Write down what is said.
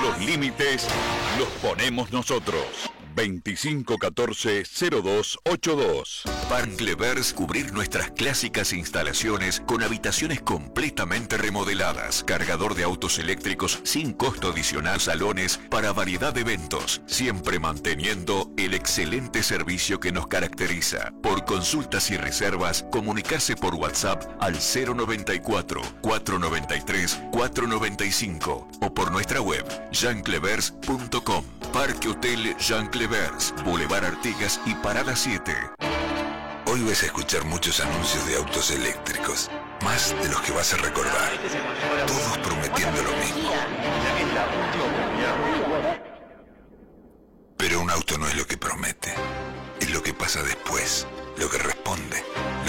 Los límites los ponemos nosotros. 2514-0282. Park Levers, cubrir nuestras clásicas instalaciones con habitaciones completamente remodeladas, cargador de autos eléctricos sin costo adicional, salones para variedad de eventos, siempre manteniendo el excelente servicio que nos caracteriza. Por consultas y reservas, comunicarse por WhatsApp al 094-493-495 o por nuestra web jeanclevers.com. Parque Hotel Jean Clevers, Boulevard Artigas y Parada 7. Hoy vas a escuchar muchos anuncios de autos eléctricos, más de los que vas a recordar, todos prometiendo lo mismo. Pero un auto no es lo que promete, es lo que pasa después, lo que responde,